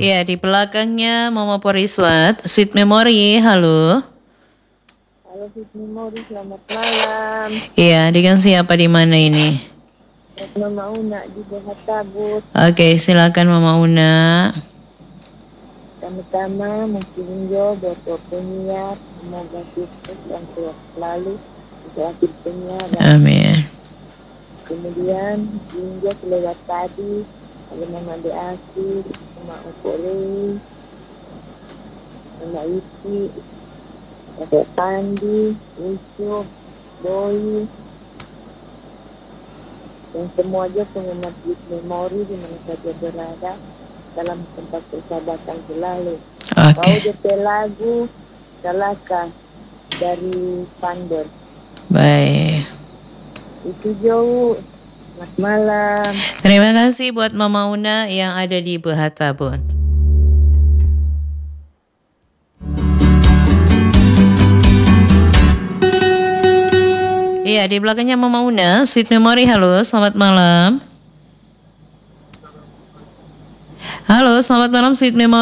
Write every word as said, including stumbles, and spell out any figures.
Iya, di belakangnya Mama Poriswat, Sweet Memory, halo. Halo Sweet Memory, selamat malam. Iya, dengan siapa di mana ini? Mama Una di Dehat Tabut. Oke, silakan Mama Una. Pertama-tama mengkirimnya buat penyiar, semoga sukses dan sehat selalu untuk akhir penyiar. Amin. Kemudian kirimnya selewat tadi, ada Mama De Asih, Mama Ukole, Mama Iti, Kakek Pandi, Yusuf, Doi, dan semua aja penggemar Sweet Memory di mana saja berada dalam tempat persahabatan selalu. Oke. Kau D P lagu Salaka dari Pandor. Baik. Itu jauh. Selamat malam. Terima kasih buat Mama Una yang ada di Behatabun. Iya, di belakangnya Mama Una, Sweet Memory, halo, selamat malam. Halo, selamat malam Sweet Memory.